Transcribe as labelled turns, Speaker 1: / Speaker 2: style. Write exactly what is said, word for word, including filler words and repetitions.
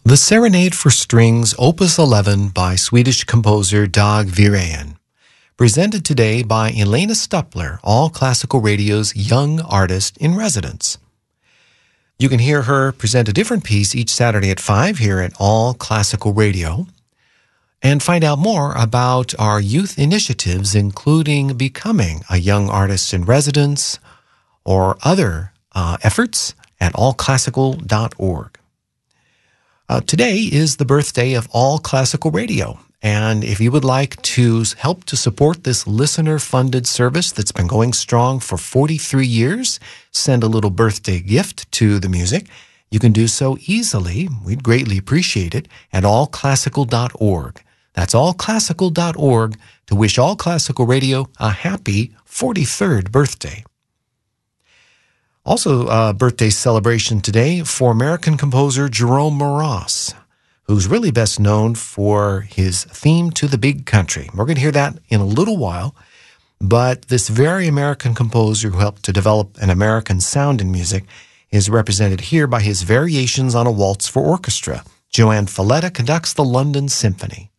Speaker 1: The Serenade for Strings, Opus eleven by Swedish composer Dag Viren. Presented today by Elena Stupler, All Classical Radio's young artist in residence. You can hear her present a different piece each Saturday at five here at All Classical Radio, and find out more about our youth initiatives, including becoming a young artist in residence or other uh, efforts at all classical dot org. Uh, today is the birthday of All Classical Radio, and if you would like to help to support this listener-funded service that's been going strong for forty-three years, send a little birthday gift to the music. You can do so easily, we'd greatly appreciate it, at all classical dot org. That's all classical dot org to wish All Classical Radio a happy forty-third birthday. Also, a birthday celebration today for American composer Jerome Moross, who's really best known for his theme to the Big Country. We're going to hear that in a little while, but this very American composer who helped to develop an American sound in music is represented here by his Variations on a Waltz for Orchestra. Joanne Falletta conducts the London Symphony.